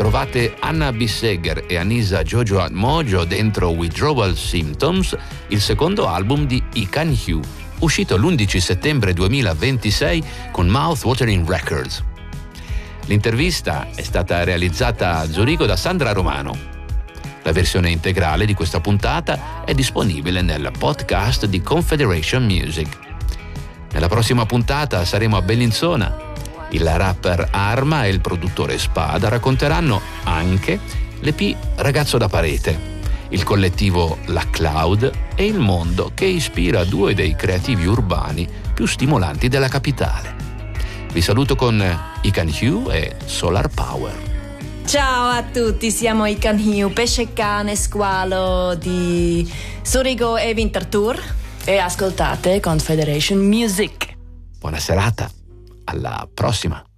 trovate Anna Bissegger e Anisa Jojo Mojo dentro Withdrawal Symptoms, il secondo album di I Can Hew, uscito l'11 settembre 2026 con Mouth-Watering Records. L'intervista è stata realizzata a Zurigo da Sandra Romano. La versione integrale di questa puntata è disponibile nel podcast di Confederation Music. Nella prossima puntata saremo a Bellinzona. Il rapper Arma e il produttore Spada racconteranno anche l'EP Ragazzo da Parete, il collettivo La Cloud e il mondo che ispira due dei creativi urbani più stimolanti della capitale. Vi saluto con I Can Hew e Solar Power. Ciao a tutti, siamo I Can Hew, pesce cane squalo di Zurigo e Winterthur e ascoltate Confederation Music. Buona serata, alla prossima.